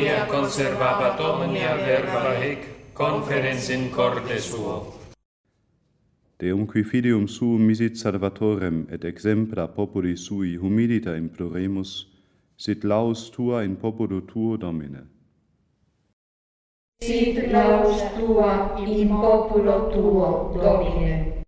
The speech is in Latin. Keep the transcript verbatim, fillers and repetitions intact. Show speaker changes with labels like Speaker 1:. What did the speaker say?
Speaker 1: Maria conservabat omnia verba hic, conferens in corde suo.
Speaker 2: Deum qui filium suum misit salvatorem et exempla populi sui humilita imploremus, sit laus tua in populo tuo, Domine.
Speaker 3: Sit laus tua in populo tuo, Domine.